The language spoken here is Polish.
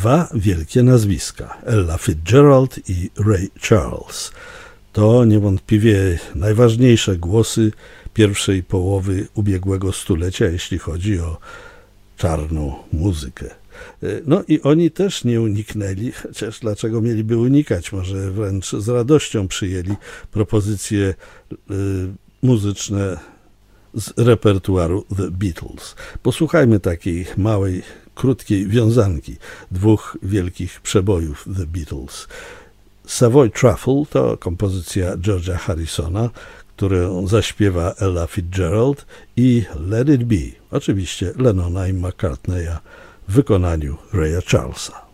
dwa wielkie nazwiska, Ella Fitzgerald i Ray Charles. To niewątpliwie najważniejsze głosy pierwszej połowy ubiegłego stulecia, jeśli chodzi o czarną muzykę. No i oni też nie uniknęli, chociaż dlaczego mieliby unikać? Może wręcz z radością przyjęli propozycje muzyczne z repertuaru The Beatles. Posłuchajmy takiej małej, krótkiej wiązanki dwóch wielkich przebojów The Beatles. Savoy Truffle to kompozycja George'a Harrisona, którą zaśpiewa Ella Fitzgerald, i Let It Be, oczywiście Lennona i McCartneya w wykonaniu Raya Charlesa.